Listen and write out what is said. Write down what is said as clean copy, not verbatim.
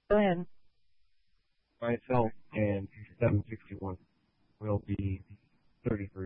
Go ahead. Myself and 761 will be 30%.